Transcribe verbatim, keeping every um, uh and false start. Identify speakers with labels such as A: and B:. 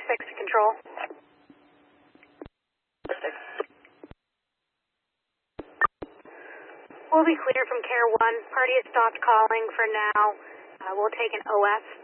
A: six to control.
B: six.
A: We'll be clear from Care one. Party has stopped calling for now. Uh, we'll take an O S